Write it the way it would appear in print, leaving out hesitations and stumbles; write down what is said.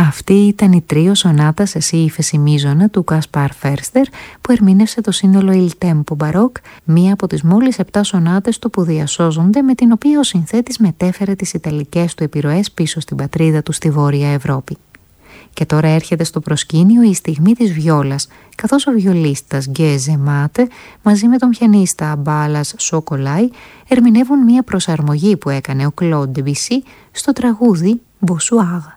Αυτή ήταν η τρίο σονάτα σε σι ύφεση του Κάσπαρ Φέρστερ που ερμήνευσε το σύνολο Il Tempo Baroque, μία από τις μόλις 7 σονάτες του που διασώζονται, με την οποία ο συνθέτης μετέφερε τις ιταλικές του επιρροές πίσω στην πατρίδα του στη Βόρεια Ευρώπη. Και τώρα έρχεται στο προσκήνιο η στιγμή της βιόλας, καθώς ο βιολίστας Γκέζε Μάτε μαζί με τον πιανίστα Μπάλας Σοκολάι ερμηνεύουν μία προσαρμογή που έκανε ο Κλοντ Ντεμπισί στο τραγούδι Bonsoir.